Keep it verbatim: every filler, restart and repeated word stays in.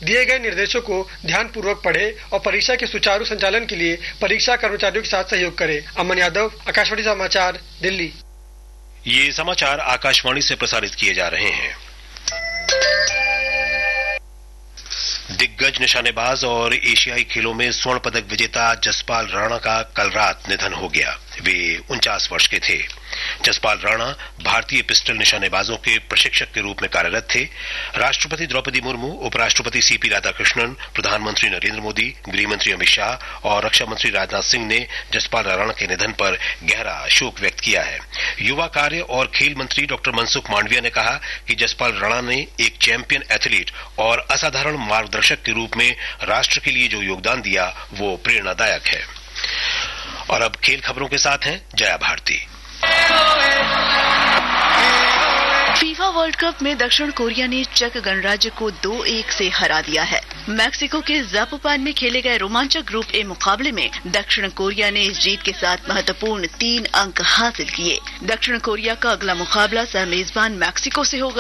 दिए गए निर्देशों को ध्यानपूर्वक पढ़े और परीक्षा के सुचारू संचालन के लिए परीक्षा कर्मचारियों के साथ सहयोग करें। अमन यादव, आकाशवाणी समाचार, दिल्ली। ये समाचार आकाशवाणी से प्रसारित किए जा रहे हैं। दिग्गज निशानेबाज और एशियाई खेलों में स्वर्ण पदक विजेता जसपाल राणा का कल रात निधन हो गया। वे उनचास वर्ष के थे। जसपाल राणा भारतीय पिस्टल निशानेबाजों के प्रशिक्षक के रूप में कार्यरत थे। राष्ट्रपति द्रौपदी मुर्मू, उपराष्ट्रपति सीपी राधाकृष्णन, प्रधानमंत्री नरेंद्र मोदी, गृहमंत्री अमित शाह और रक्षा मंत्री राजनाथ सिंह ने जसपाल राणा के निधन पर गहरा शोक व्यक्त किया है। युवा कार्य और खेल मंत्री डॉक्टर मनसुख मांडविया ने कहा कि जसपाल राणा ने एक चैंपियन एथलीट और असाधारण मार्गदर्शक के रूप में राष्ट्र के लिए जो योगदान दिया वो प्रेरणादायक है। और अब खेल खबरों के साथ हैं Jaya Bharti. FIFA world cup में दक्षिण कोरिया ने चेक गणराज्य को दो एक से हरा दिया है। मैक्सिको के जापोपान में खेले गए रोमांचक ग्रुप ए मुकाबले में दक्षिण कोरिया ने इस जीत के साथ महत्वपूर्ण तीन अंक हासिल किए। दक्षिण कोरिया का अगला मुकाबला सह मेजबान मैक्सिको से होगा।